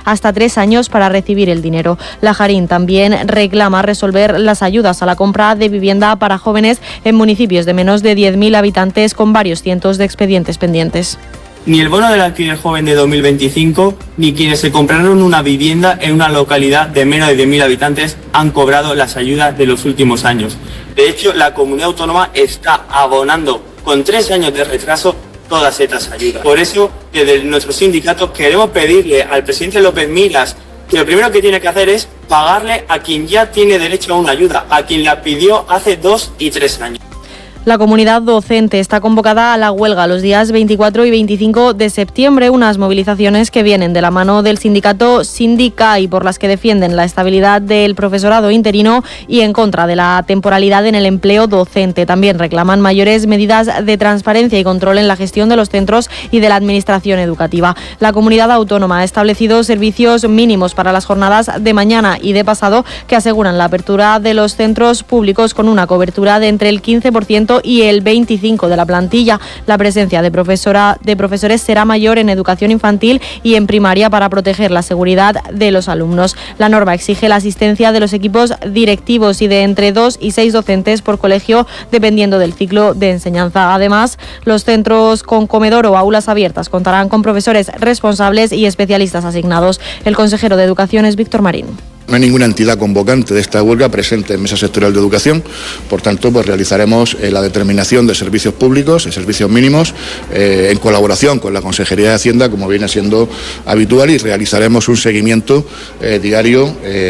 hasta 3 años para recibir el dinero. Lajarín también reclama resolver las ayudas a la compra de vivienda para jóvenes en municipios de menos de 10.000 habitantes con varios cientos de expedientes pendientes. Ni el bono del alquiler joven de 2025, ni quienes se compraron una vivienda en una localidad de menos de 10.000 habitantes han cobrado las ayudas de los últimos años. De hecho, la comunidad autónoma está abonando con 3 años de retraso todas estas ayudas. Por eso, desde nuestro sindicato queremos pedirle al presidente López Miras que lo primero que tiene que hacer es pagarle a quien ya tiene derecho a una ayuda, a quien la pidió hace 2 y 3 años. La comunidad docente está convocada a la huelga los días 24 y 25 de septiembre, unas movilizaciones que vienen de la mano del sindicato Sindica y por las que defienden la estabilidad del profesorado interino y en contra de la temporalidad en el empleo docente. También reclaman mayores medidas de transparencia y control en la gestión de los centros y de la administración educativa. La comunidad autónoma ha establecido servicios mínimos para las jornadas de mañana y de pasado que aseguran la apertura de los centros públicos con una cobertura de entre el 15% y el 25% de la plantilla. La presencia de profesores será mayor en educación infantil y en primaria para proteger la seguridad de los alumnos. La norma exige la asistencia de los equipos directivos y de entre 2 y 6 docentes por colegio, dependiendo del ciclo de enseñanza. Además, los centros con comedor o aulas abiertas contarán con profesores responsables y especialistas asignados. El consejero de Educación es Víctor Marín. No hay ninguna entidad convocante de esta huelga presente en Mesa Sectorial de Educación, por tanto, realizaremos la determinación de servicios públicos y servicios mínimos en colaboración con la Consejería de Hacienda, como viene siendo habitual, y realizaremos un seguimiento diario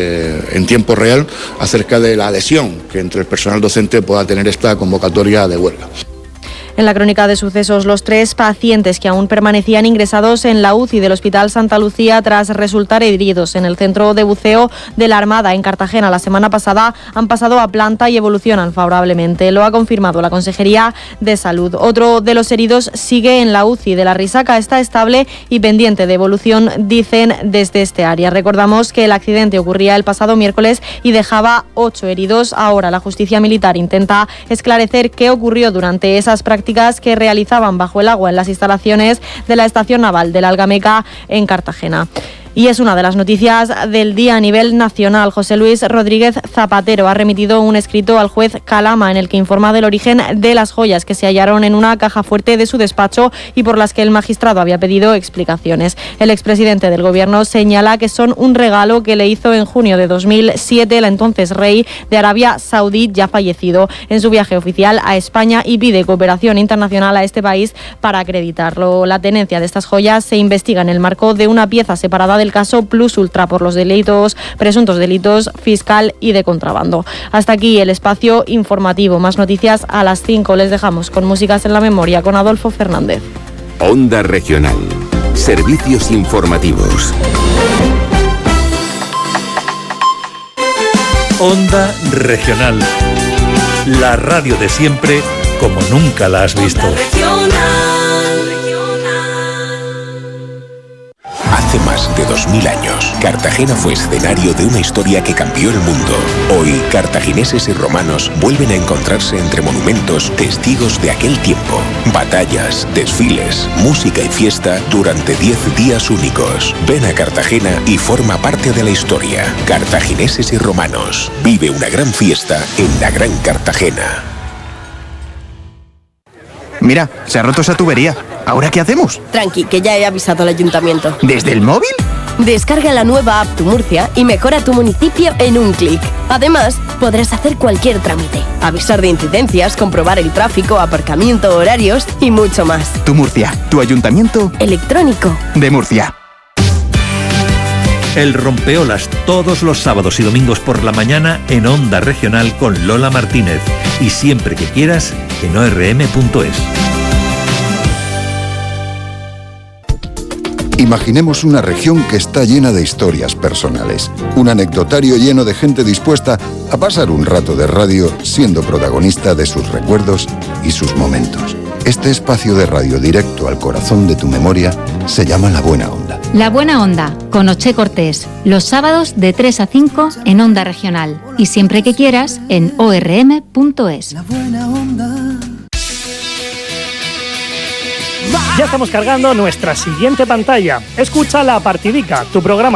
en tiempo real acerca de la adhesión que entre el personal docente pueda tener esta convocatoria de huelga. En la crónica de sucesos, los 3 pacientes que aún permanecían ingresados en la UCI del Hospital Santa Lucía tras resultar heridos en el centro de buceo de la Armada en Cartagena la semana pasada han pasado a planta y evolucionan favorablemente. Lo ha confirmado la Consejería de Salud. Otro de los heridos sigue en la UCI de la Risaca, está estable y pendiente de evolución, dicen desde este área. Recordamos que el accidente ocurría el pasado miércoles y dejaba 8 heridos. Ahora la justicia militar intenta esclarecer qué ocurrió durante esas prácticas que realizaban bajo el agua en las instalaciones de la Estación Naval de la Algameca en Cartagena. Y es una de las noticias del día a nivel nacional. José Luis Rodríguez Zapatero ha remitido un escrito al juez Calama en el que informa del origen de las joyas que se hallaron en una caja fuerte de su despacho y por las que el magistrado había pedido explicaciones. El expresidente del gobierno señala que son un regalo que le hizo en junio de 2007 el entonces rey de Arabia Saudí, ya fallecido, en su viaje oficial a España, y pide cooperación internacional a este país para acreditarlo. La tenencia de estas joyas se investiga en el marco de una pieza separada del caso Plus Ultra por los presuntos delitos fiscal y de contrabando. Hasta aquí el espacio informativo. Más noticias a las 5. Les dejamos con Músicas en la Memoria con Adolfo Fernández. Onda Regional. Servicios informativos. Onda Regional. La radio de siempre como nunca la has visto. Hace más de 2000 años, Cartagena fue escenario de una historia que cambió el mundo. Hoy, cartagineses y romanos vuelven a encontrarse entre monumentos, testigos de aquel tiempo. Batallas, desfiles, música y fiesta durante 10 días únicos. Ven a Cartagena y forma parte de la historia. Cartagineses y romanos. Vive una gran fiesta en la Gran Cartagena. Mira, se ha roto esa tubería. ¿Ahora qué hacemos? Tranqui, que ya he avisado al ayuntamiento. ¿Desde el móvil? Descarga la nueva app Tu Murcia y mejora tu municipio en un clic. Además, podrás hacer cualquier trámite, avisar de incidencias, comprobar el tráfico, aparcamiento, horarios y mucho más. Tu Murcia, tu ayuntamiento electrónico de Murcia. El Rompeolas, todos los sábados y domingos por la mañana en Onda Regional con Lola Martínez. Y siempre que quieras en orm.es. Imaginemos una región que está llena de historias personales. Un anecdotario lleno de gente dispuesta a pasar un rato de radio siendo protagonista de sus recuerdos y sus momentos. Este espacio de radio directo al corazón de tu memoria se llama La Buena Onda. La Buena Onda, con Oche Cortés, los sábados de 3 a 5 en Onda Regional y siempre que quieras en orm.es. La Buena Onda. Ya estamos cargando nuestra siguiente pantalla. Escucha La Partidica, tu programa